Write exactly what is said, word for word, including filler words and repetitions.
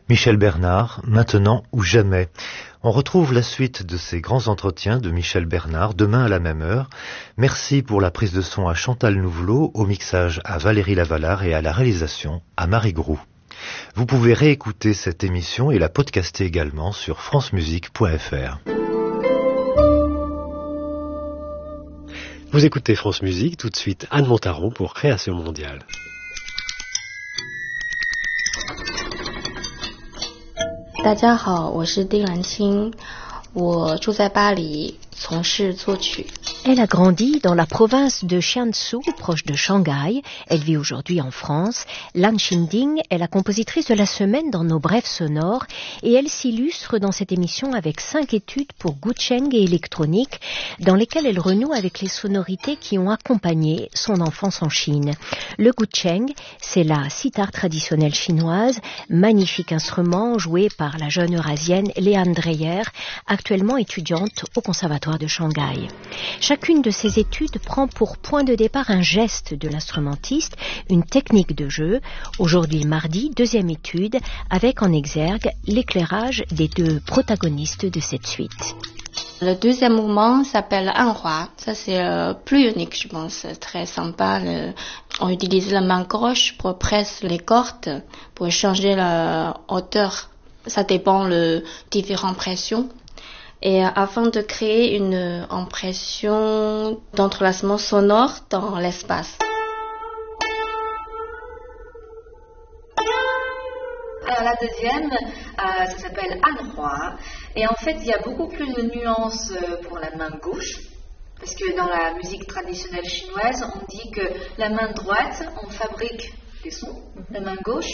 Michel Bernard, maintenant ou jamais. On retrouve la suite de ces grands entretiens de Michel Bernard demain à la même heure. Merci pour la prise de son à Chantal Nouvelot, au mixage à Valérie Lavalard et à la réalisation à Marie Groux. Vous pouvez réécouter cette émission et la podcaster également sur francemusique point f r. Vous écoutez France Musique, tout de suite Anne Montaron pour Création mondiale. 大家好，我是丁兰青，我住在巴黎，从事作曲。 Elle a grandi dans la province de Jiangsu, proche de Shanghai. Elle vit aujourd'hui en France. Lan Xinding est la compositrice de la semaine dans nos brèves sonores et elle s'illustre dans cette émission avec cinq études pour gucheng et électronique dans lesquelles elle renoue avec les sonorités qui ont accompagné son enfance en Chine. Le gucheng, c'est la sitar traditionnelle chinoise, magnifique instrument joué par la jeune eurasienne Léane Dreyer, actuellement étudiante au conservatoire de Shanghai. Chacune de ces études prend pour point de départ un geste de l'instrumentiste, une technique de jeu. Aujourd'hui, mardi, deuxième étude, avec en exergue l'éclairage des deux protagonistes de cette suite. Le deuxième mouvement s'appelle Anhua. Ça, c'est euh, plus unique, je pense. Très sympa. Le... On utilise la main gauche pour presser les cordes, pour changer la hauteur. Ça dépend de différentes pressions. Et afin de créer une impression d'entrelacement sonore dans l'espace. Alors, la deuxième, euh, ça s'appelle Anhua. Et en fait, il y a beaucoup plus de nuances pour la main gauche. Parce que dans la musique traditionnelle chinoise, on dit que la main droite, on fabrique les sons. La main gauche,